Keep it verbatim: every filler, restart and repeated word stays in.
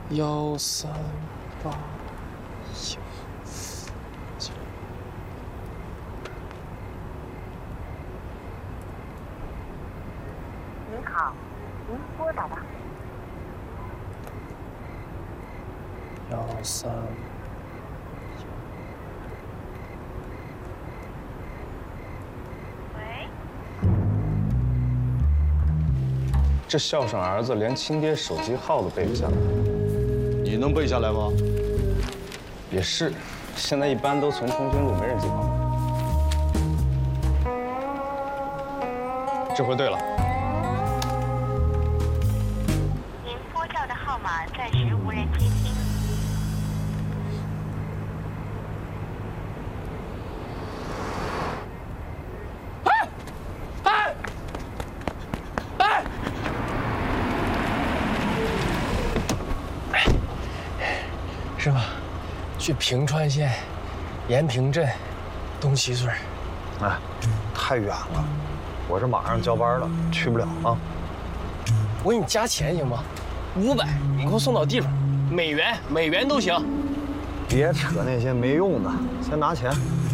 幺三八幺九。 您好，您拨打的幺三。 喂。 这孝顺儿子连亲爹手机号都背不下来， 你能背下来吗？ 也是，现在一般都存通讯录，没人记号码。这回对了。 您拨叫的号码暂时无人接听。 哎哎哎！师傅，去平川县延平镇东七村。 哎，太远了，我这马上交班了，去不了啊。 我给你加钱行吗？五百，你给我送到地方，美元美元都行。 别扯那些没用的，先拿钱。